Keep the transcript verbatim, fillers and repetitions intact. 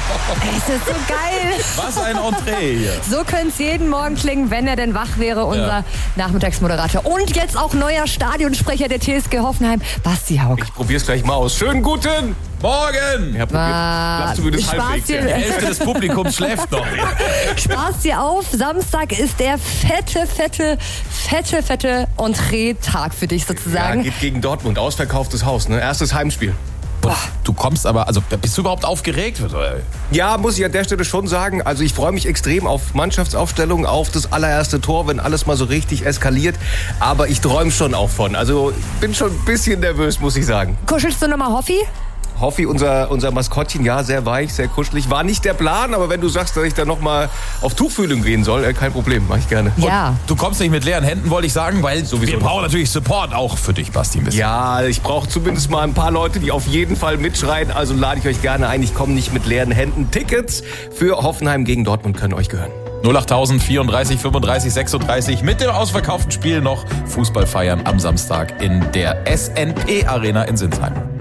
Es ist so geil. Was ein Entree hier. So könnte es jeden Morgen klingen, wenn er denn wach wäre, unser ja. Nachmittagsmoderator. Und jetzt auch neuer Stadionsprecher der T S G Hoffenheim, Basti Haug. Ich probier's gleich mal aus. Schönen guten Morgen. Ja, Lass du mir das Spaß halbwegs. dir, Die Hälfte des Publikums schläft noch. Spaß dir auf. Samstag ist der fette, fette, fette, fette Entree-Tag für dich sozusagen. Ja, geht gegen Dortmund. Ausverkauftes Haus, ne? Erstes Heimspiel. Boah, du kommst aber, also bist du überhaupt aufgeregt? Ja, muss ich an der Stelle schon sagen. Also ich freue mich extrem auf Mannschaftsaufstellung, auf das allererste Tor, wenn alles mal so richtig eskaliert. Aber ich träume schon auch von. Also bin schon ein bisschen nervös, muss ich sagen. Kuschelst du nochmal Hoffi? Hoffi, unser, unser Maskottchen, ja, sehr weich, sehr kuschelig. War nicht der Plan, aber wenn du sagst, dass ich da nochmal auf Tuchfühlung gehen soll, äh, kein Problem, mach ich gerne. Ja. Und du kommst nicht mit leeren Händen, wollte ich sagen, weil Sowieso wir brauchen natürlich Support auch für dich, Basti, ein bisschen. Ja, ich brauche zumindest mal ein paar Leute, die auf jeden Fall mitschreien. Also lade ich euch gerne ein. Ich komme nicht mit leeren Händen. Tickets für Hoffenheim gegen Dortmund können euch gehören. null acht vierunddreißig fünfunddreißig sechsunddreißig mit dem ausverkauften Spiel noch Fußball feiern am Samstag in der S N P Arena in Sinsheim.